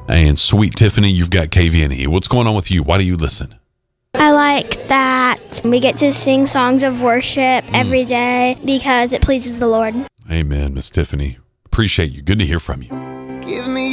And sweet Tiffany, you've got KVNE. What's going on with you? Why do you listen? I like that we get to sing songs of worship every day because it pleases the Lord. Amen, Miss Tiffany. Appreciate you. Good to hear from you. Give me